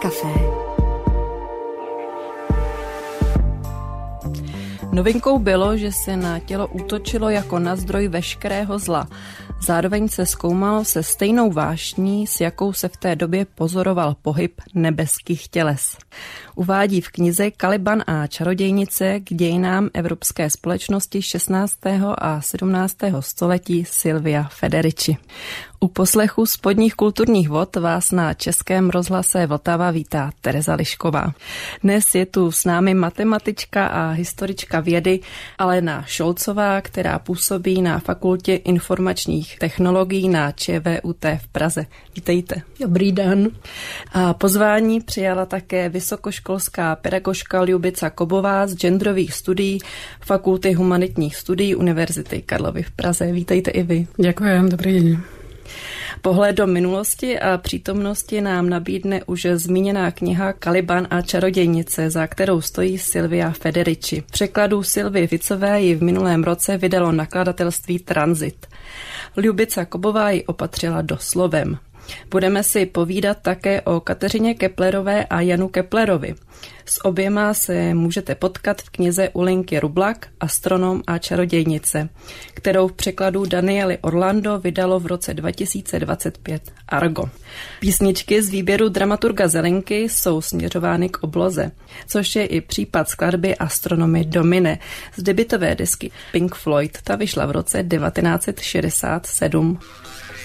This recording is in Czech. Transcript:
Café. Novinkou bylo, že se na tělo útočilo jako na zdroj veškerého zla. Zároveň se zkoumalo se stejnou vášní, s jakou se v té době pozoroval pohyb nebeských těles. Uvádí v knize Caliban a čarodějnice k dějinám evropské společnosti 16. a 17. století Silvia Federici. U poslechu Spodních kulturních vod vás na Českém rozhlase Vltava vítá Tereza Lišková. Dnes je tu s námi matematička a historička vědy Alena Šolcová, která působí na Fakultě informačních technologií na ČVUT v Praze. Vítejte. Dobrý den. A pozvání přijala také vysokoškolská pedagožka Ljubica Kobová z genderových studií Fakulty humanitních studií Univerzity Karlovy v Praze. Vítejte i vy. Děkuji, dobrý den. Pohled do minulosti a přítomnosti nám nabídne už zmíněná kniha Caliban a čarodějnice, za kterou stojí Silvia Federici. V překladu Silvy Ficové ji v minulém roce vydalo nakladatelství Transit. Ljubica Kobová ji opatřila doslovem. Budeme si povídat také o Kateřině Keplerové a Janu Keplerovi. S oběma se můžete potkat v knize u Linky Rublak Astronom a čarodějnice, kterou v překladu Daniely Orlando vydalo v roce 2025 Argo. Písničky z výběru dramaturga Zelinky jsou směřovány k obloze, což je i případ skladby Astronomy Domine z debutové desky Pink Floyd. Ta vyšla v roce 1967.